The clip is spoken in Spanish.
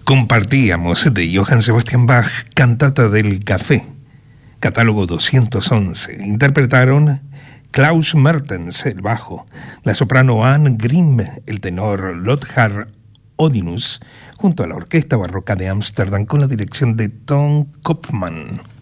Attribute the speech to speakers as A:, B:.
A: Compartíamos de Johann Sebastian Bach, Cantata del Café, catálogo 211. Interpretaron Klaus Mertens, el bajo, la soprano Anne Grimm, el tenor Lothar Odinus, junto a la Orquesta Barroca de Ámsterdam con la dirección de Tom Kopfman.